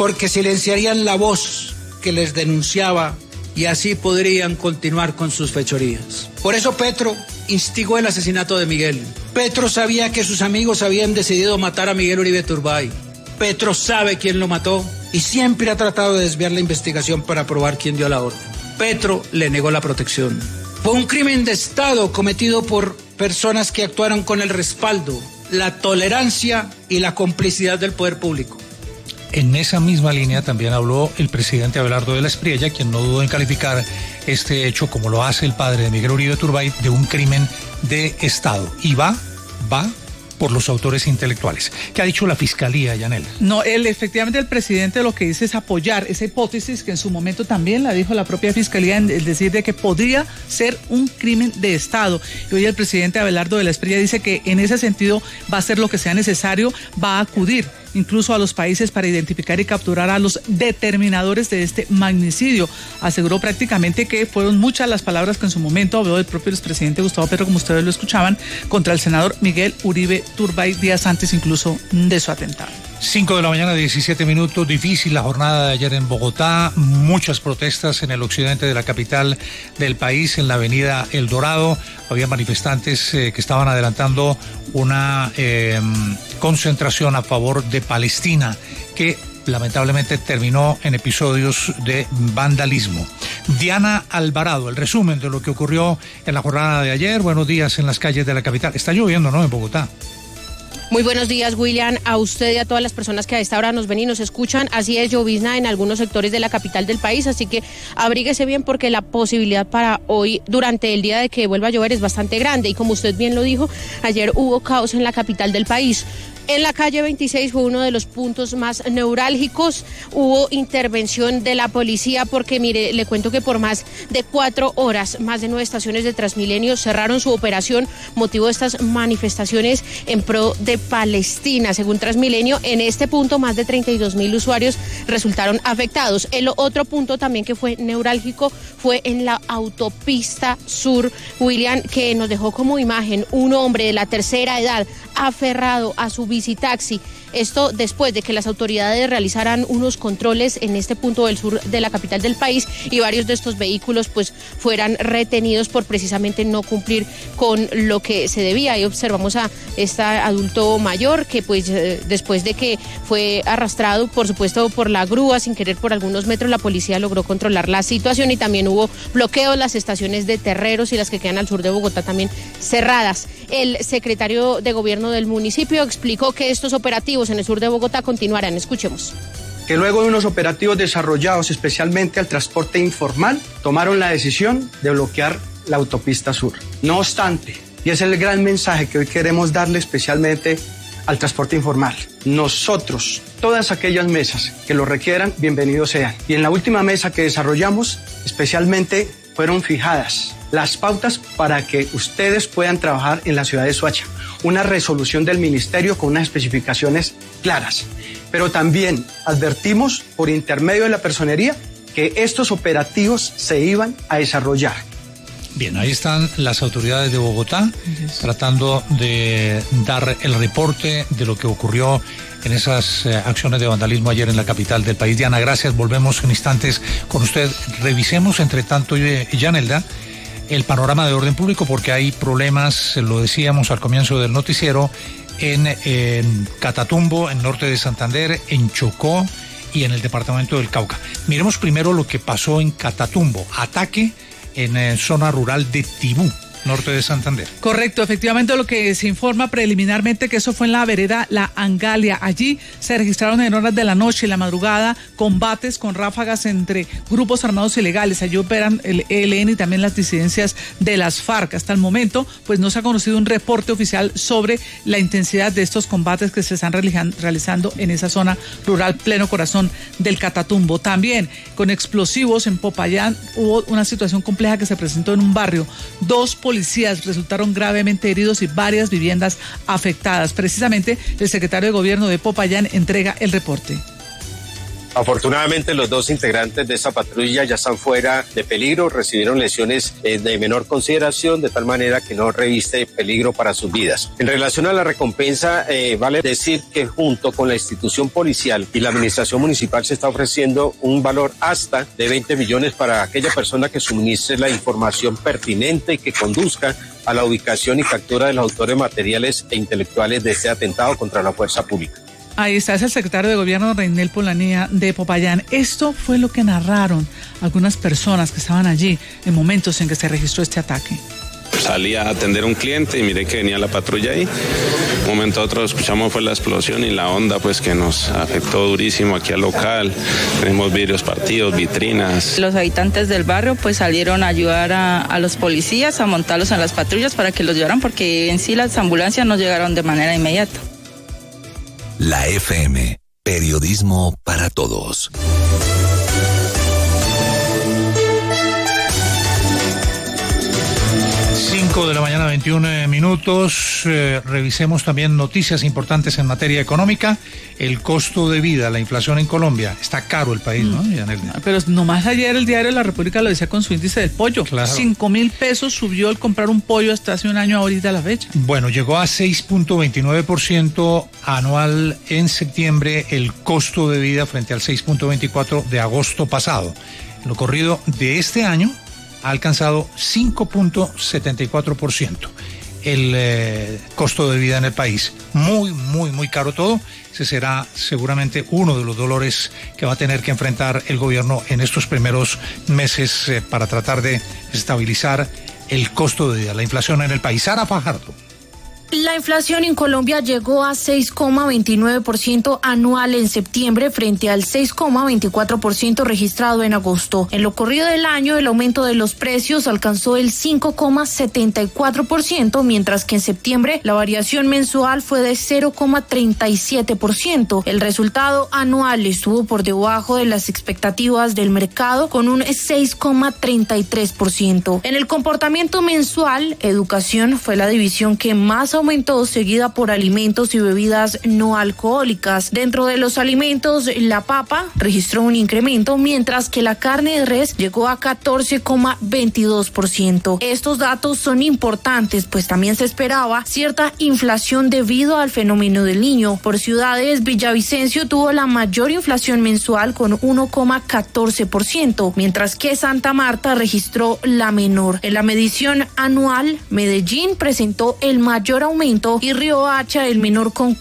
porque silenciarían la voz que les denunciaba y así podrían continuar con sus fechorías. Por eso Petro instigó el asesinato de Miguel. Petro sabía que sus amigos habían decidido matar a Miguel Uribe Turbay. Petro sabe quién lo mató y siempre ha tratado de desviar la investigación para probar quién dio la orden. Petro le negó la protección. Fue un crimen de Estado cometido por personas que actuaron con el respaldo, la tolerancia y la complicidad del poder público. En esa misma línea también habló el presidente Abelardo de la Espriella, quien no dudó en calificar este hecho, como lo hace el padre de Miguel Uribe Turbay, de un crimen de Estado. Y va por los autores intelectuales. ¿Qué ha dicho la Fiscalía, Yanela? No, efectivamente el presidente lo que dice es apoyar esa hipótesis que en su momento también la dijo la propia Fiscalía, es decir, de que podría ser un crimen de Estado. Y hoy el presidente Abelardo de la Espriella dice que en ese sentido va a hacer lo que sea necesario, va a acudir incluso a los países para identificar y capturar a los determinadores de este magnicidio. Aseguró prácticamente que fueron muchas las palabras que en su momento habló el propio expresidente Gustavo Petro, como ustedes lo escuchaban, contra el senador Miguel Uribe Turbay días antes incluso de su atentado. 5:17 a.m, difícil la jornada de ayer en Bogotá, muchas protestas en el occidente de la capital del país, en la avenida El Dorado. Había manifestantes que estaban adelantando una concentración a favor de Palestina, que lamentablemente terminó en episodios de vandalismo. Diana Alvarado, el resumen de lo que ocurrió en la jornada de ayer. Buenos días en las calles de la capital. Está lloviendo, ¿no?, en Bogotá. Muy buenos días, William, a usted y a todas las personas que a esta hora nos ven y nos escuchan. Así es, llovizna en algunos sectores de la capital del país, así que abríguese bien porque la posibilidad para hoy, durante el día de que vuelva a llover, es bastante grande. Y como usted bien lo dijo, ayer hubo caos en la capital del país. En la calle 26 fue uno de los puntos más neurálgicos. Hubo intervención de la policía porque, mire, le cuento que por más de 4 horas, más de 9 estaciones de Transmilenio cerraron su operación motivo de estas manifestaciones en pro de Palestina. Según Transmilenio, en este punto más de 32.000 usuarios resultaron afectados. El otro punto también que fue neurálgico fue en la autopista sur, William, que nos dejó como imagen un hombre de la tercera edad aferrado a su bicitaxi. Esto después de que las autoridades realizaran unos controles en este punto del sur de la capital del país y varios de estos vehículos pues fueran retenidos por precisamente no cumplir con lo que se debía. Ahí observamos a este adulto mayor que pues después de que fue arrastrado, por supuesto, por la grúa sin querer por algunos metros, la policía logró controlar la situación y también hubo bloqueos, las estaciones de Terreros y las que quedan al sur de Bogotá también cerradas. El secretario de gobierno del municipio explicó que estos operativos en el sur de Bogotá continuarán. Escuchemos. Que luego de unos operativos desarrollados especialmente al transporte informal, tomaron la decisión de bloquear la autopista sur. No obstante, y es el gran mensaje que hoy queremos darle especialmente al transporte informal, nosotros, todas aquellas mesas que lo requieran, bienvenidos sean. Y en la última mesa que desarrollamos, especialmente fueron fijadas las pautas para que ustedes puedan trabajar en la ciudad de Soacha. Una resolución del ministerio con unas especificaciones claras. Pero también advertimos por intermedio de la personería que estos operativos se iban a desarrollar. Bien, ahí están las autoridades de Bogotá tratando de dar el reporte de lo que ocurrió en esas acciones de vandalismo ayer en la capital del país. Diana, gracias. Volvemos en instantes con usted. Revisemos, entre tanto, Yanelda, el panorama de orden público porque hay problemas, lo decíamos al comienzo del noticiero, en Catatumbo, en norte de Santander, en Chocó y en el departamento del Cauca. Miremos primero lo que pasó en Catatumbo. Ataque en zona rural de Tibú, norte de Santander. Correcto, efectivamente lo que se informa preliminarmente que eso fue en la vereda La Angalia. Allí se registraron en horas de la noche y la madrugada combates con ráfagas entre grupos armados ilegales. Allí operan el ELN y también las disidencias de las FARC. Hasta el momento, pues no se ha conocido un reporte oficial sobre la intensidad de estos combates que se están realizando en esa zona rural, pleno corazón del Catatumbo. También con explosivos en Popayán hubo una situación compleja que se presentó en un barrio. 2 policías resultaron gravemente heridos y varias viviendas afectadas. Precisamente el secretario de gobierno de Popayán entrega el reporte. Afortunadamente los 2 integrantes de esta patrulla ya están fuera de peligro, recibieron lesiones de menor consideración, de tal manera que no reviste peligro para sus vidas. En relación a la recompensa, vale decir que junto con la institución policial y la administración municipal se está ofreciendo un valor hasta de 20 millones para aquella persona que suministre la información pertinente y que conduzca a la ubicación y captura de los autores materiales e intelectuales de este atentado contra la fuerza pública. Ahí está, es el secretario de Gobierno, Reinel Polanía, de Popayán. Esto fue lo que narraron algunas personas que estaban allí en momentos en que se registró este ataque. Salí a atender a un cliente y miré que venía la patrulla ahí. Un momento a otro escuchamos fue la explosión y la onda pues que nos afectó durísimo aquí al local. Tenemos vidrios partidos, vitrinas. Los habitantes del barrio pues salieron a ayudar a los policías a montarlos en las patrullas para que los llevaran porque en sí las ambulancias no llegaron de manera inmediata. La FM, periodismo para todos. 5 de la mañana, 21 minutos. Revisemos también noticias importantes en materia económica. El costo de vida, la inflación en Colombia. Está caro el país, ¿no, Yanelda? Pero nomás ayer el diario La República lo decía con su índice del pollo. Claro. 5.000 pesos subió el comprar un pollo hasta hace un año ahorita a la fecha. Bueno, llegó a 6.29% anual en septiembre el costo de vida frente al 6.24% de agosto pasado. En lo corrido de este año ha alcanzado 5.74% el costo de vida en el país. Muy caro todo. Ese será seguramente uno de los dolores que va a tener que enfrentar el gobierno en estos primeros meses para tratar de estabilizar el costo de vida, la inflación en el país. Sara Fajardo. La inflación en Colombia llegó a 6,29% anual en septiembre frente al 6,24% registrado en agosto. En lo corrido del año, el aumento de los precios alcanzó el 5,74%, mientras que en septiembre la variación mensual fue de 0,37%. El resultado anual estuvo por debajo de las expectativas del mercado con un 6,33%. En el comportamiento mensual, educación fue la división que más aumentó, seguida por alimentos y bebidas no alcohólicas. Dentro de los alimentos, la papa registró un incremento, mientras que la carne de res llegó a 14,22%. Estos datos son importantes, pues también se esperaba cierta inflación debido al fenómeno del Niño. Por ciudades, Villavicencio tuvo la mayor inflación mensual con 1,14%, mientras que Santa Marta registró la menor. En la medición anual, Medellín presentó el mayor aumento y Riohacha el menor con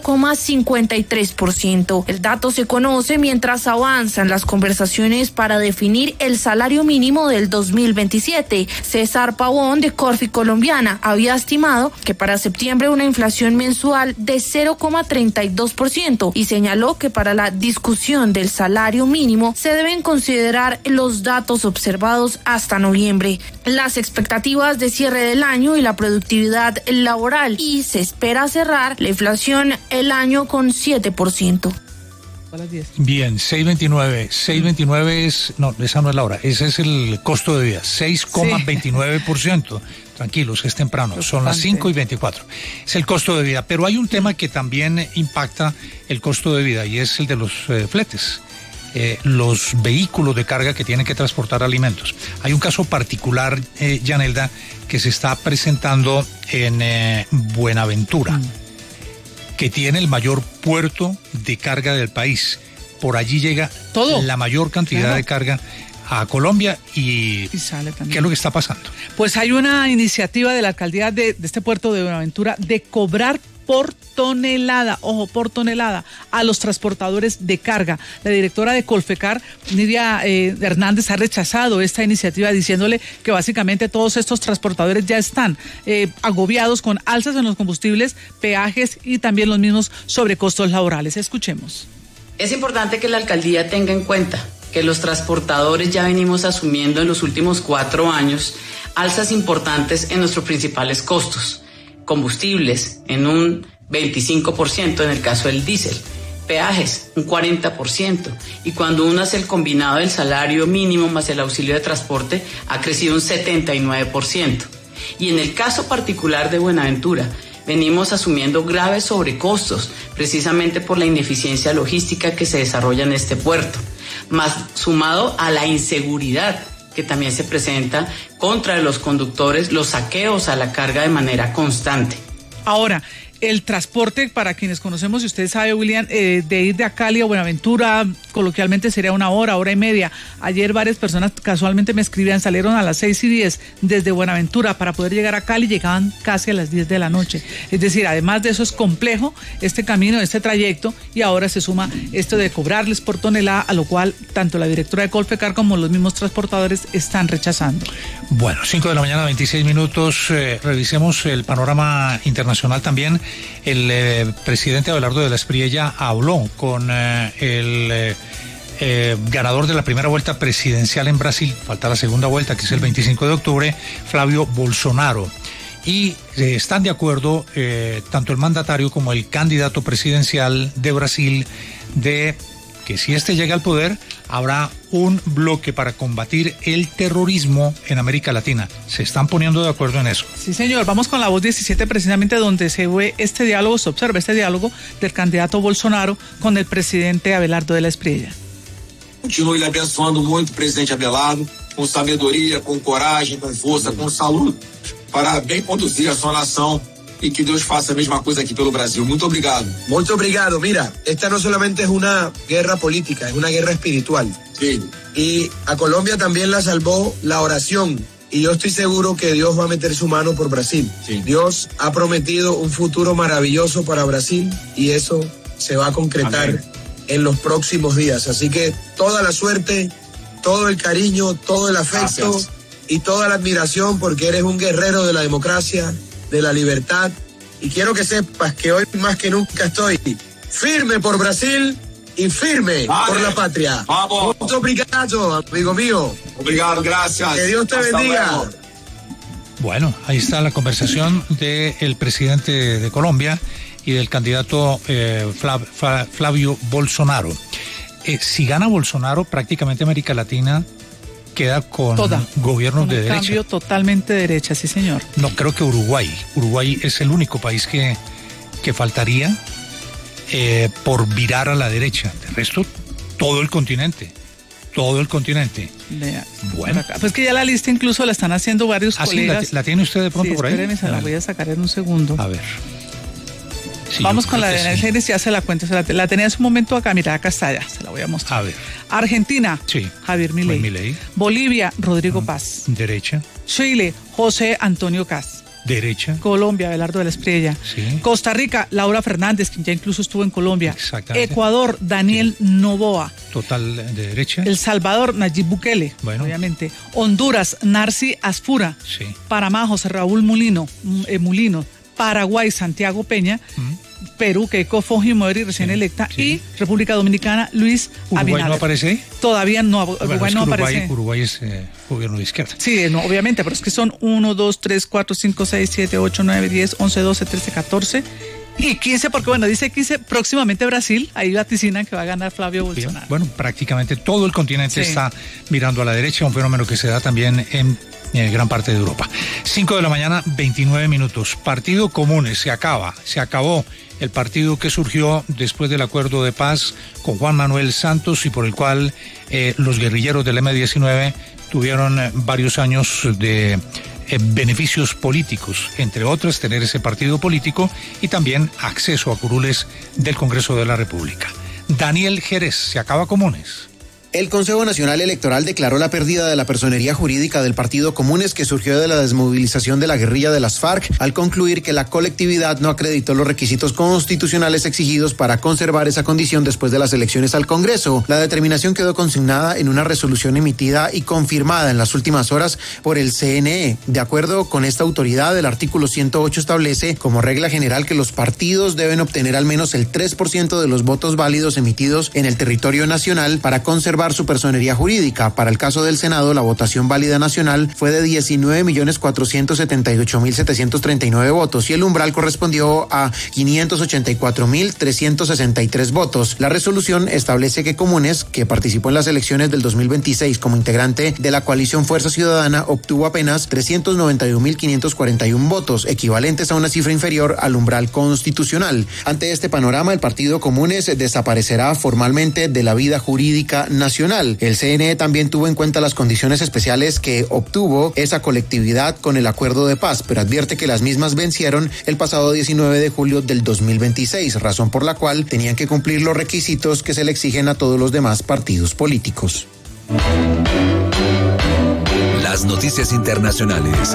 4,53%. El dato se conoce mientras avanzan las conversaciones para definir el salario mínimo del 2027. César Pavón de Corfi Colombiana había estimado que para septiembre una inflación mensual de 0,32% y señaló que para la discusión del salario mínimo se deben considerar los datos observados hasta noviembre, las expectativas de cierre del año y la productividad laboral, y se espera cerrar la inflación el año con 7%. Bien, 6.29 es, no, esa no es la hora, ese es el costo de vida, 6,29%. Tranquilos, es temprano, son las 5:24. Es el costo de vida, pero hay un tema que también impacta el costo de vida y es el de los fletes. Los vehículos de carga que tienen que transportar alimentos. Hay un caso particular, Yanelda, que se está presentando en Buenaventura, que tiene el mayor puerto de carga del país. Por allí llega la mayor cantidad de carga a Colombia y sale también. ¿Qué es lo que está pasando? Pues hay una iniciativa de la alcaldía de este puerto de Buenaventura de cobrar por tonelada, a los transportadores de carga. La directora de Colfecar, Nidia Hernández, ha rechazado esta iniciativa diciéndole que básicamente todos estos transportadores ya están agobiados con alzas en los combustibles, peajes y también los mismos sobrecostos laborales. Escuchemos. Es importante que la alcaldía tenga en cuenta que los transportadores ya venimos asumiendo en los últimos 4 años alzas importantes en nuestros principales costos. Combustibles en un 25% en el caso del diésel, peajes un 40%, y cuando uno hace el combinado del salario mínimo más el auxilio de transporte ha crecido un 79%. Y en el caso particular de Buenaventura, venimos asumiendo graves sobrecostos, precisamente por la ineficiencia logística que se desarrolla en este puerto, más sumado a la inseguridad que también se presenta contra los conductores, los saqueos a la carga de manera constante. Ahora, el transporte, para quienes conocemos, y usted sabe, William, de ir de a Cali a Buenaventura, coloquialmente sería una hora y media. Ayer varias personas casualmente me escribían, salieron a las 6:10 desde Buenaventura para poder llegar a Cali, llegaban casi a las 10 de la noche. Es decir, además de eso es complejo este camino, este trayecto, y ahora se suma esto de cobrarles por tonelada, a lo cual tanto la directora de Colpecar como los mismos transportadores están rechazando. Bueno, 5 de la mañana, 26 minutos, revisemos el panorama internacional también. El presidente Abelardo de la Espriella habló con el ganador de la primera vuelta presidencial en Brasil, falta la segunda vuelta, que es el 25 de octubre, Flavio Bolsonaro. Y están de acuerdo tanto el mandatario como el candidato presidencial de Brasil de que si este llega al poder, habrá un bloque para combatir el terrorismo en América Latina. Se están poniendo de acuerdo en eso. Sí, señor. Vamos con la Voz 17, precisamente donde se ve este diálogo, se observa este diálogo del candidato Bolsonaro con el presidente Abelardo de la Espriella. Continue abençoando muito o presidente Abelardo, com sabedoria, com coragem, com força, com saúde, para bem conduzir a sua nação. Y que Dios faça a misma cosa aquí pelo Brasil. Muito obrigado. Muito obrigado. Mira, esta no solamente es una guerra política, es una guerra espiritual. Sí. Y a Colombia también la salvó la oración. Y yo estoy seguro que Dios va a meter su mano por Brasil. Sí. Dios ha prometido un futuro maravilloso para Brasil y eso se va a concretar Amén. En los próximos días. Así que toda la suerte, todo el cariño, todo el afecto Gracias. Y toda la admiración porque eres un guerrero de la democracia, de la libertad, y quiero que sepas que hoy más que nunca estoy firme por Brasil y firme por la patria. Vamos. Muito obrigado, amigo mío. Obrigado, gracias. Que Dios te Hasta bendiga. luego. Bueno, ahí está la conversación del presidente de Colombia y del candidato Flavio Bolsonaro. Si gana Bolsonaro, prácticamente América Latina queda con gobiernos de derecha. Un cambio totalmente de derecha, sí, señor. No, creo que Uruguay es el único país que faltaría por virar a la derecha. De resto, todo el continente. Bueno. Pues que ya la lista incluso la están haciendo varios colegas. Sí, ¿la tiene usted de pronto por ahí? Espéreme, se la voy a sacar en un segundo. A ver. Sí, vamos con la de Daniel Génesis, ya se la cuento. La tenía en su momento acá, mira, acá está ya, se la voy a mostrar. A ver. Argentina, sí. Javier Milei. Bolivia, Rodrigo Paz. Derecha. Chile, José Antonio Caz. Derecha. Colombia, Abelardo de la Espriella. Sí. Costa Rica, Laura Fernández, quien ya incluso estuvo en Colombia. Exactamente. Ecuador, Daniel Noboa. Total de derecha. El Salvador, Nayib Bukele, obviamente. Honduras, Narci Asfura. Sí. Panamá, José Raúl Mulino. Paraguay, Santiago Peña. Perú, Keiko Fujimori, recién electa. Sí. Y República Dominicana, Luis Abinader. ¿Uruguay no aparece ahí? Todavía no, Uruguay no aparece. Uruguay es gobierno de izquierda. Sí, no, obviamente, pero es que son 1, 2, 3, 4, 5, 6, 7, 8, 9, 10, 11, 12, 13, 14 y 15, porque bueno, dice 15, próximamente Brasil, ahí vaticinan que va a ganar Flavio Bolsonaro. Bueno, prácticamente todo el continente está mirando a la derecha, un fenómeno que se da también en gran parte de Europa. 5 de la mañana, 29 minutos. Partido Comunes, se acabó el partido que surgió después del acuerdo de paz con Juan Manuel Santos y por el cual los guerrilleros del M-19 tuvieron varios años de beneficios políticos, entre otras tener ese partido político y también acceso a curules del Congreso de la República. Daniel Jerez, se acaba Comunes. El Consejo Nacional Electoral declaró la pérdida de la personería jurídica del Partido Comunes que surgió de la desmovilización de la guerrilla de las FARC al concluir que la colectividad no acreditó los requisitos constitucionales exigidos para conservar esa condición después de las elecciones al Congreso. La determinación quedó consignada en una resolución emitida y confirmada en las últimas horas por el CNE. De acuerdo con esta autoridad, el artículo 108 establece como regla general que los partidos deben obtener al menos el 3% de los votos válidos emitidos en el territorio nacional para conservar preservar su personería jurídica. Para el caso del Senado, la votación válida nacional fue de 19.478.739 votos y el umbral correspondió a 584.363 votos. La resolución establece que Comunes, que participó en las elecciones del 2026 como integrante de la coalición Fuerza Ciudadana, obtuvo apenas 391.541 votos, equivalentes a una cifra inferior al umbral constitucional. Ante este panorama, el partido Comunes desaparecerá formalmente de la vida jurídica nacional. El CNE también tuvo en cuenta las condiciones especiales que obtuvo esa colectividad con el acuerdo de paz, pero advierte que las mismas vencieron el pasado 19 de julio del 2026, razón por la cual tenían que cumplir los requisitos que se le exigen a todos los demás partidos políticos. Las noticias internacionales.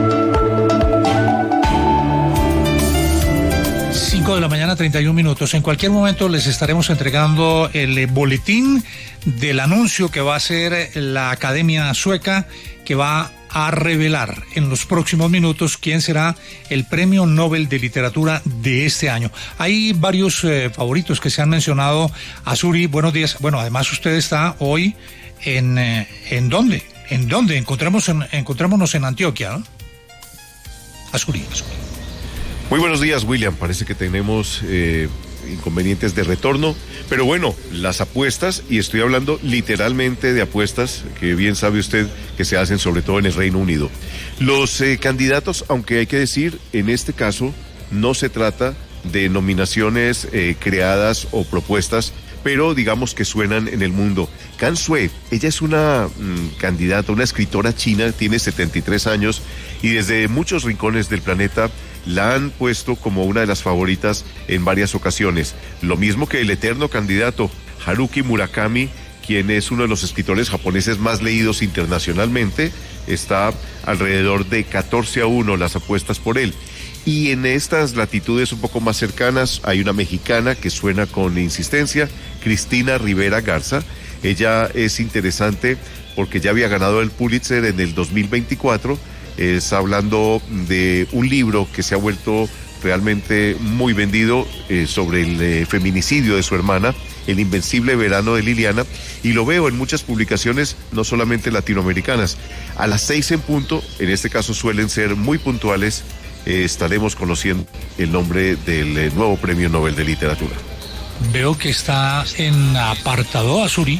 5 de la mañana, 31 minutos. En cualquier momento les estaremos entregando el boletín del anuncio que va a hacer la Academia Sueca, que va a revelar en los próximos minutos quién será el Premio Nobel de Literatura de este año. Hay varios favoritos que se han mencionado. Azuri, buenos días. Bueno, además usted está hoy ¿en dónde? ¿En dónde? Encontrémonos en Antioquia, ¿no? Azuri. Muy buenos días, William. Parece que tenemos inconvenientes de retorno, pero bueno, las apuestas, y estoy hablando literalmente de apuestas, que bien sabe usted que se hacen sobre todo en el Reino Unido. Los candidatos, aunque hay que decir, en este caso no se trata de nominaciones creadas o propuestas, pero digamos que suenan en el mundo. Can Sue, ella es una candidata, una escritora china, tiene 73 años y desde muchos rincones del planeta la han puesto como una de las favoritas en varias ocasiones. Lo mismo que el eterno candidato Haruki Murakami, quien es uno de los escritores japoneses más leídos internacionalmente, está alrededor de 14-1 las apuestas por él. Y en estas latitudes un poco más cercanas hay una mexicana que suena con insistencia, Cristina Rivera Garza. Ella es interesante porque ya había ganado el Pulitzer en el 2024, está hablando de un libro que se ha vuelto realmente muy vendido sobre el feminicidio de su hermana, El Invencible Verano de Liliana, y lo veo en muchas publicaciones, no solamente latinoamericanas. A las 6 en punto, en este caso suelen ser muy puntuales, estaremos conociendo el nombre del nuevo Premio Nobel de Literatura. Veo que está en apartado, Azuri.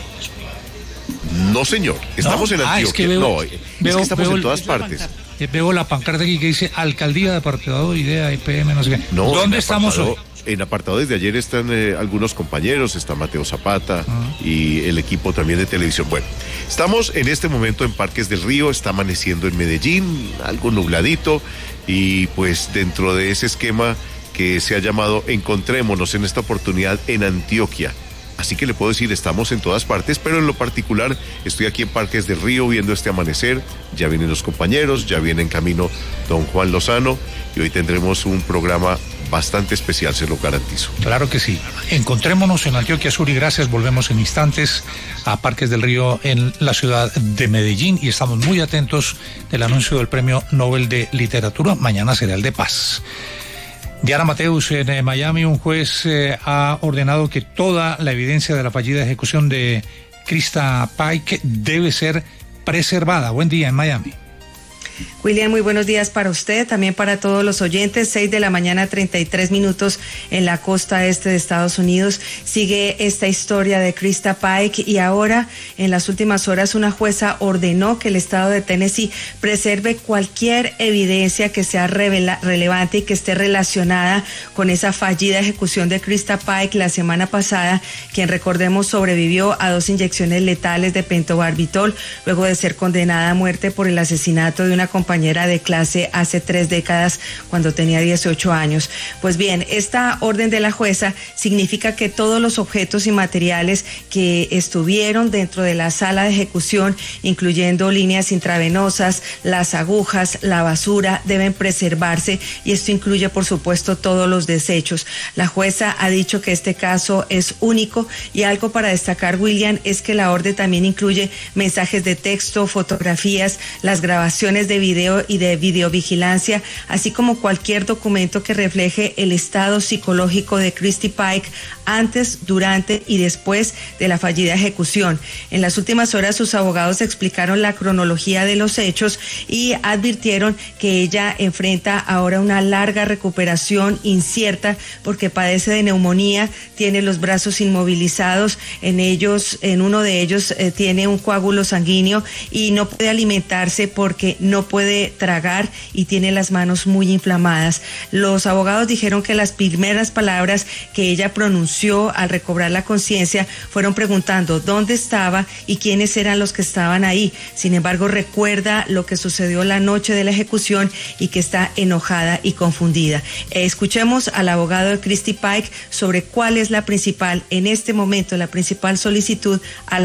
No, señor, estamos en Antioquia. Es que veo, es que estamos en todas partes. Veo la pancarta aquí que dice Alcaldía de Apartado, Idea, IPM, no sé qué. No, ¿dónde estamos hoy? En apartado desde ayer están algunos compañeros, está Mateo Zapata y el equipo también de televisión. Bueno, estamos en este momento en Parques del Río, está amaneciendo en Medellín, algo nubladito, y pues dentro de ese esquema que se ha llamado Encontrémonos en esta oportunidad en Antioquia. Así que le puedo decir, estamos en todas partes, pero en lo particular estoy aquí en Parques del Río viendo este amanecer. Ya vienen los compañeros, ya viene en camino don Juan Lozano y hoy tendremos un programa bastante especial, se lo garantizo. Claro que sí. Encontrémonos en Antioquia Sur y gracias. Volvemos en instantes a Parques del Río en la ciudad de Medellín y estamos muy atentos del anuncio del Premio Nobel de Literatura. Mañana será el de Paz. Diana Mateus, en Miami un juez ha ordenado que toda la evidencia de la fallida ejecución de Krista Pike debe ser preservada. Buen día en Miami. William, muy buenos días para usted, también para todos los oyentes. 6 de la mañana, 33 minutos en la costa este de Estados Unidos. Sigue esta historia de Krista Pike y ahora, en las últimas horas, una jueza ordenó que el estado de Tennessee preserve cualquier evidencia que sea relevante y que esté relacionada con esa fallida ejecución de Krista Pike la semana pasada, quien, recordemos, sobrevivió a 2 inyecciones letales de pentobarbital luego de ser condenada a muerte por el asesinato de una compañera de clase hace 3 décadas cuando tenía 18 años. Pues bien, esta orden de la jueza significa que todos los objetos y materiales que estuvieron dentro de la sala de ejecución, incluyendo líneas intravenosas, las agujas, la basura, deben preservarse y esto incluye, por supuesto, todos los desechos. La jueza ha dicho que este caso es único y algo para destacar, William, es que la orden también incluye mensajes de texto, fotografías, las grabaciones de video y de videovigilancia, así como cualquier documento que refleje el estado psicológico de Krista Pike antes, durante y después de la fallida ejecución. En las últimas horas sus abogados explicaron la cronología de los hechos y advirtieron que ella enfrenta ahora una larga recuperación incierta porque padece de neumonía, tiene los brazos inmovilizados, en uno de ellos tiene un coágulo sanguíneo y no puede alimentarse porque no puede tragar y tiene las manos muy inflamadas. Los abogados dijeron que las primeras palabras que ella pronunció al recobrar la conciencia fueron preguntando dónde estaba y quiénes eran los que estaban ahí. Sin embargo, recuerda lo que sucedió la noche de la ejecución y que está enojada y confundida. Escuchemos al abogado de Christy Pike sobre cuál es en este momento la principal solicitud a la